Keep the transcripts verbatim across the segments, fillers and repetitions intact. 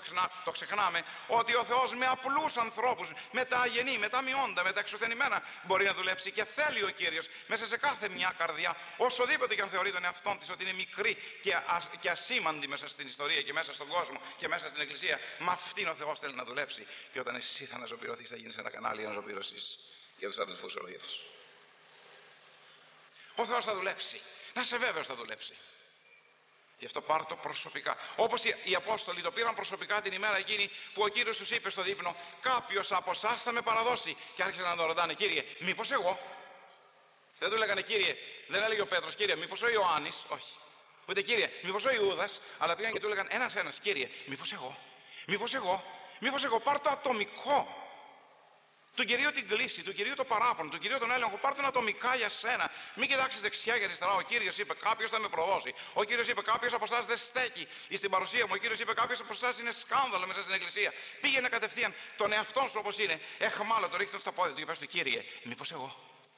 ξεχνά, το ξεχνάμε, ότι ο Θεός με απλούς ανθρώπους, με τα αγενή, με τα μειόντα, με τα εξουθενημένα μπορεί να δουλέψει, και θέλει ο Κύριος μέσα σε κάθε μια καρδιά, όσοδήποτε και αν θεωρεί τον εαυτόν της ότι είναι μικρή και, α, και ασήμαντη μέσα στην ιστορία και μέσα στον κόσμο και μέσα στην Εκκλησία, με αυτήν ο Θεός θέλει να δουλέψει. Και όταν εσύ θα αναζωπηρωθείς, θα γίνεις ένα κανάλι αναζωπήρωσης για τους αδελφούς ορογύρους. Ο Θεός θα δουλέψει. Να είσαι βέβαιος θα δουλέψει. Γι' αυτό πάρ' το προσωπικά. Όπως οι, οι Απόστολοι το πήραν προσωπικά την ημέρα εκείνη που ο Κύριος τους είπε στο δείπνο: κάποιος από εσάς θα με παραδώσει. Και άρχισαν να τον ρωτάνε: Κύριε, μήπως εγώ? Δεν του λέγανε Κύριε, δεν έλεγε ο Πέτρος: Κύριε, μήπως ο Ιωάννης? Όχι. Ούτε Κύριε, μήπως ο Ιούδας? Αλλά πήγαν και του έλεγαν ένας-ένας: Κύριε, μήπως εγώ? Μήπως εγώ? Μήπως εγώ? Πάρ' το ατομικό. Του Κυρίου την κλίση, του Κυρίου το παράπονο, του Κυρίου τον έλεγχο, πάρ' τον ατομικά για σένα. Μην κοιτάξεις δεξιά και αριστερά. Ο Κύριος είπε: κάποιος θα με προδώσει. Ο Κύριος είπε: κάποιος από εσάς δεν στέκει στην παρουσία μου. Ο Κύριος είπε: κάποιος από εσάς είναι σκάνδαλο μέσα στην Εκκλησία. Πήγαινε κατευθείαν τον εαυτόν σου όπως είναι. Εχμάλωτο, ρίχτε το στα πόδια του και πες του: Κύριε, μήπως εγώ?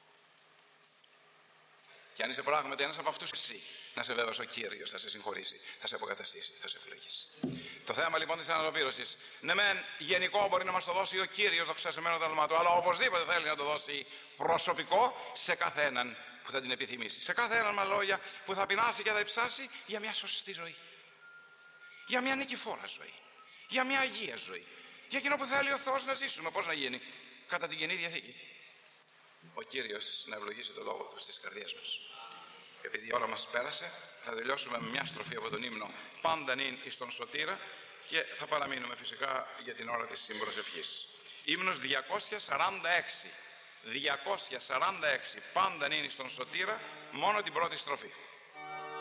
Και αν είσαι πράγματι ένας από αυτούς, εσύ να σε βέβαιος ο Κύριος θα σε συγχωρήσει, θα σε αποκαταστήσει, θα σε ευλογήσει. Το θέμα λοιπόν της αναζωπήρωσης, ναι μεν γενικό μπορεί να μας το δώσει ο Κύριος το ξεσωμένο το όνομά του, αλλά οπωσδήποτε θέλει να το δώσει προσωπικό σε κάθε έναν που θα την επιθυμήσει. Σε κάθε έναν με λόγια που θα πεινάσει και θα υψάσει για μια σωστή ζωή. Για μια νικηφόρα ζωή. Για μια αγία ζωή. Για εκείνο που θέλει ο Θεός να ζήσουμε. Πώς να γίνει? Κατά την Καινή Διαθήκη. Ο Κύριος να ευλογήσει το λόγο του στις καρδιές μας. Επειδή η ώρα μας πέρασε, θα τελειώσουμε με μια στροφή από τον ύμνο «Πάντα νυν εις τον Σωτήρα» και θα παραμείνουμε φυσικά για την ώρα της συμπροσευχής. Ύμνος διακόσια σαράντα έξι. διακόσια σαράντα έξι. «Πάντα νυν εις τον Σωτήρα», μόνο την πρώτη στροφή.